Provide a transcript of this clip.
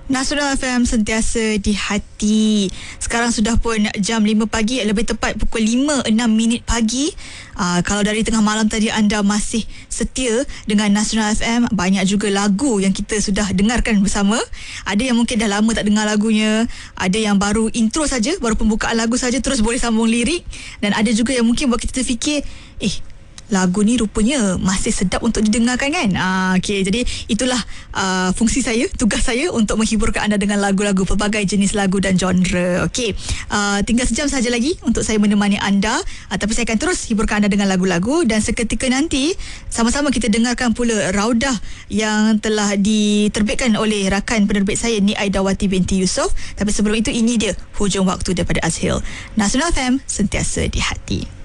Nasional FM sentiasa di hati. Sekarang sudah pun jam 5 pagi, lebih tepat pukul 5:06 pagi. Kalau dari tengah malam tadi anda masih setia dengan Nasional FM, banyak juga lagu yang kita sudah dengarkan bersama. Ada yang mungkin dah lama tak dengar lagunya, ada yang baru intro saja, baru pembukaan lagu saja terus boleh sambung lirik, dan ada juga yang mungkin buat kita terfikir, lagu ni rupanya masih sedap untuk didengarkan kan. Okey, jadi itulah fungsi saya, tugas saya untuk menghiburkan anda dengan lagu-lagu, pelbagai jenis lagu dan genre. Okey, tinggal sejam saja lagi untuk saya menemani anda, tapi saya akan terus hiburkan anda dengan lagu-lagu, dan seketika nanti sama-sama kita dengarkan pula Raudah yang telah diterbitkan oleh rakan penerbit saya, Ni Aidawati binti Yusof. Tapi sebelum itu, ini dia hujung waktu daripada Azhil. Nasional FM sentiasa di hati.